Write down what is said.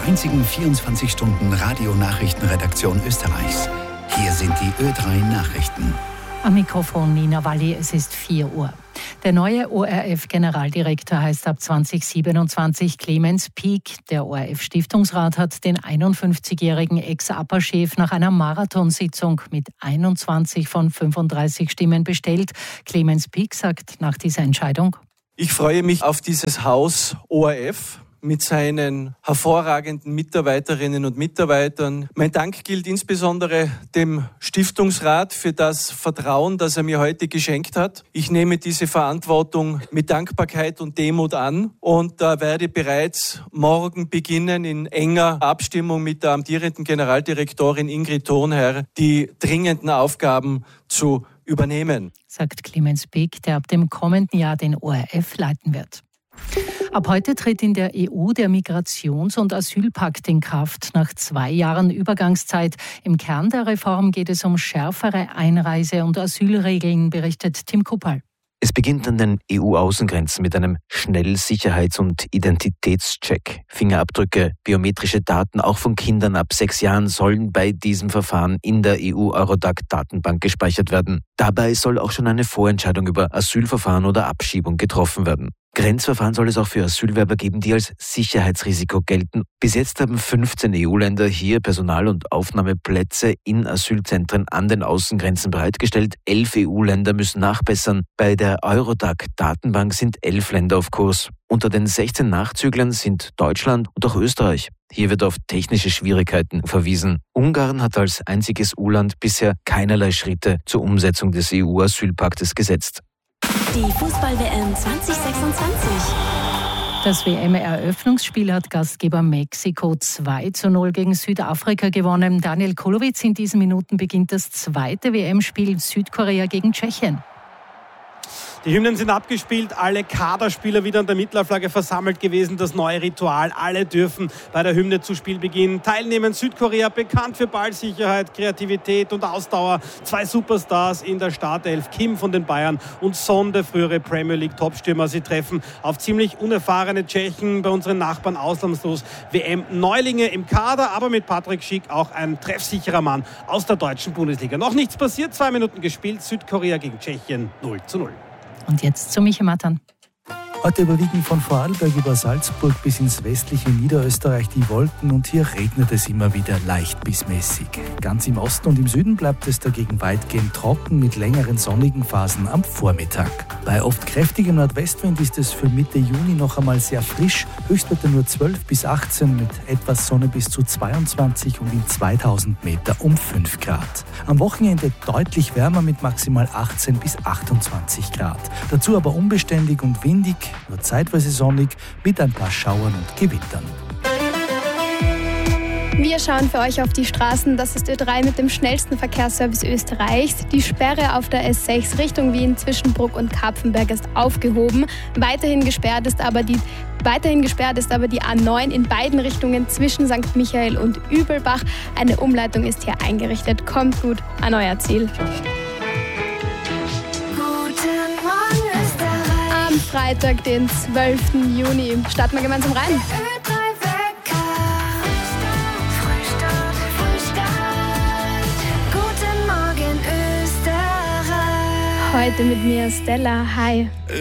einzigen 24-Stunden-Radio-Nachrichtenredaktion Österreichs. Hier sind die Ö3 Nachrichten. Am Mikrofon Nina Walli, es ist 4 Uhr. Der neue ORF-Generaldirektor heißt ab 2027 Clemens Pieck. Der ORF-Stiftungsrat hat den 51-jährigen Ex-APA-Chef nach einer Marathonsitzung mit 21 von 35 Stimmen bestellt. Clemens Pieck sagt nach dieser Entscheidung: Ich freue mich auf dieses Haus ORF mit seinen hervorragenden Mitarbeiterinnen und Mitarbeitern. Mein Dank gilt insbesondere dem Stiftungsrat für das Vertrauen, das er mir heute geschenkt hat. Ich nehme diese Verantwortung mit Dankbarkeit und Demut an und werde bereits morgen beginnen, in enger Abstimmung mit der amtierenden Generaldirektorin Ingrid Thurnherr die dringenden Aufgaben zu übernehmen, sagt Clemens Pieck, der ab dem kommenden Jahr den ORF leiten wird. Ab heute tritt in der EU der Migrations- und Asylpakt in Kraft. Nach 2 Jahren Übergangszeit. Im Kern der Reform geht es um schärfere Einreise- und Asylregeln, berichtet Tim Kuppal. Es beginnt an den EU-Außengrenzen mit einem Schnellsicherheits- und Identitätscheck. Fingerabdrücke, biometrische Daten auch von Kindern ab 6 Jahren sollen bei diesem Verfahren in der EU-Eurodac-Datenbank gespeichert werden. Dabei soll auch schon eine Vorentscheidung über Asylverfahren oder Abschiebung getroffen werden. Grenzverfahren soll es auch für Asylwerber geben, die als Sicherheitsrisiko gelten. Bis jetzt haben 15 EU-Länder hier Personal- und Aufnahmeplätze in Asylzentren an den Außengrenzen bereitgestellt. 11 EU-Länder müssen nachbessern. Bei der Eurodac-Datenbank sind 11 Länder auf Kurs. Unter den 16 Nachzüglern sind Deutschland und auch Österreich. Hier wird auf technische Schwierigkeiten verwiesen. Ungarn hat als einziges EU-Land bisher keinerlei Schritte zur Umsetzung des EU-Asylpaktes gesetzt. Die Fußball-WM 2026. Das WM-Eröffnungsspiel hat Gastgeber Mexiko 2:0 gegen Südafrika gewonnen. Daniel Kulowitz, in diesen Minuten beginnt das zweite WM-Spiel Südkorea gegen Tschechien. Die Hymnen sind abgespielt, alle Kaderspieler wieder an der Mittelflagge versammelt gewesen. Das neue Ritual, alle dürfen bei der Hymne zu Spielbeginn teilnehmen. Südkorea bekannt für Ballsicherheit, Kreativität und Ausdauer. 2 Superstars in der Startelf, Kim von den Bayern und Son, der frühere Premier League Topstürmer. Sie treffen auf ziemlich unerfahrene Tschechen, bei unseren Nachbarn ausnahmslos WM-Neulinge im Kader, aber mit Patrick Schick auch ein treffsicherer Mann aus der deutschen Bundesliga. Noch nichts passiert, 2 Minuten gespielt, Südkorea gegen Tschechien 0:0. Und jetzt zu Michael Mattern. Heute überwiegen von Vorarlberg über Salzburg bis ins westliche Niederösterreich die Wolken und hier regnet es immer wieder leicht bis mäßig. Ganz im Osten und im Süden bleibt es dagegen weitgehend trocken mit längeren sonnigen Phasen am Vormittag. Bei oft kräftigem Nordwestwind ist es für Mitte Juni noch einmal sehr frisch, Höchstwerte nur 12 bis 18 mit etwas Sonne bis zu 22 und in 2000 Meter um 5 Grad. Am Wochenende deutlich wärmer mit maximal 18 bis 28 Grad. Dazu aber unbeständig und windig, nur zeitweise sonnig mit ein paar Schauern und Gewittern. Wir schauen für euch auf die Straßen. Das ist Ö3 mit dem schnellsten Verkehrsservice Österreichs. Die Sperre auf der S6 Richtung Wien zwischen Bruck und Kapfenberg ist aufgehoben. Weiterhin gesperrt ist aber die A9 in beiden Richtungen zwischen St. Michael und Übelbach. Eine Umleitung ist hier eingerichtet. Kommt gut an euer Ziel. Am Freitag, den 12. Juni, starten wir gemeinsam rein. Heute mit mir Stella. Hi.